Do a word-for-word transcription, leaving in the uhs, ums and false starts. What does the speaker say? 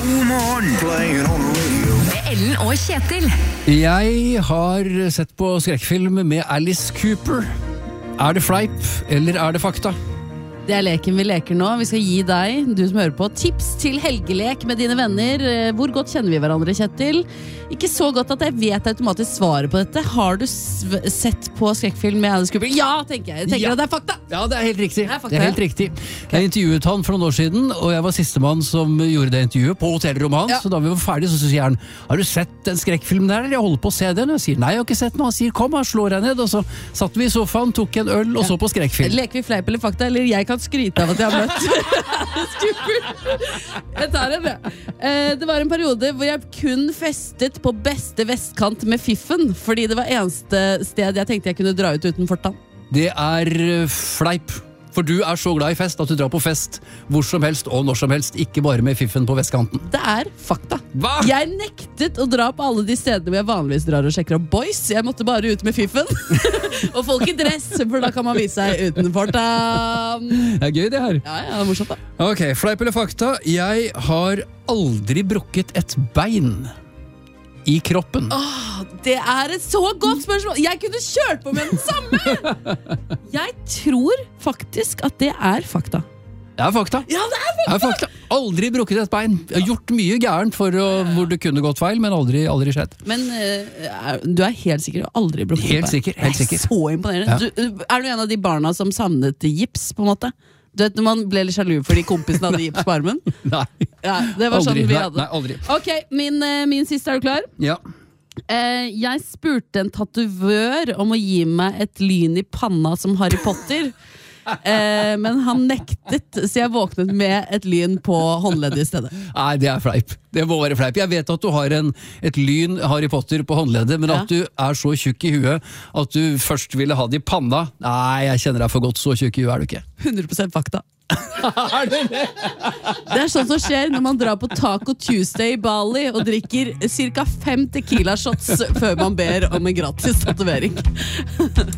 God morgen Playing on the radio Med Ellen og Kjetil. Jeg har sett på skrekkfilm med Alice Cooper. Er det fleip, eller er det fakta? Det er leken vi leker nå. Vi skal gi deg, du som hører på, tips til helgelek med dine venner. Hvor godt kjenner vi hverandre, Kjetil? Ikke så godt at jeg vet automatisk svaret på dette. Har du sett på skrekkfilm med Alice Cooper? Ja, tenker jeg. Jeg tenker Ja. at det er fakta. Ja, det er helt riktig. Det er fakta, Det er helt ja. riktig. Jeg intervjuet han for noen år siden, og jeg var sistemann som gjorde det intervjuet på hotellrommet hans. Ja. Så da vi var ferdige, så sier han, har du sett den skrekkfilmen der? Jeg holder på å se den. Og jeg sier, nei, jeg har ikke sett den. Og han sier, kom, han slår deg ned. Og så satt vi i sofaen, tok en øl, og så på skrekkfilm. Leker vi fleip eller fakta, eller jeg kan skryte av at jeg har møtt Alice Cooper. Jeg tar en, ja. Eh, Det var en periode hvor jeg kun festet på beste vestkant med fiffen, fordi det var eneste sted jeg tenkte jeg kunne dra ut uten fortann. Det er eh, fleip. For du er så glad i fest at du drar på fest hvor som helst og når som helst, ikke bare med fiffen på vestkanten. Det er fakta. Hva? Jeg nektet å dra på alle de stedene hvor jeg vanligvis drar og sjekker opp boys. Jeg måtte bare ut med fiffen. Og folk i dress, for da kan man vise seg uten fortann. Det er gøy det her. Ja, ja, det er morsomt da. Ok, fleip eller fakta. Jeg har aldri brukket et bein i kroppen. Åh, det er et så godt spørsmål. Jeg kunne kjørt på med den samme. Jeg tror faktisk at det er fakta. Det er fakta. Ja, det er Det er fakta. Aldri brukket et bein. Jeg har gjort mye gærent for å, hvor det kunne gått feil, men aldri, aldri skjedd. Men eh, er- du er helt sikker, du har aldri brukket Helt opp her. sikker, helt Det er sikker. så imponerende. Du, er du en av de barna som savnet gips, på en måte? Du vet, når man ble litt sjalu fordi kompisen hadde gips på armen? Nei. Ja, det var Aldri. sånn vi Nei, hadde. nei, aldri. Ok, min, eh, min siste, er du klar? Ja. Eh, jeg spurte en tatovør om å gi meg et lyn i panna som Harry Potter. Eh, men han nektet, så jeg våknet med et lyn på håndleddet i stedet. Nei, det er fleip. Det må være fleip. Jeg vet at du har en, et lyn Harry Potter på håndleddet, men Ja. at du er så tjukk i huet at du først ville ha det i panna. Nei, jeg kjenner deg for godt. Så tjukk i huet er du ikke. hundre prosent fakta. Det er sånt som skjer når man drar på Taco Tuesday i Bali og drikker cirka fem tequila shots før man ber om en gratis tatovering.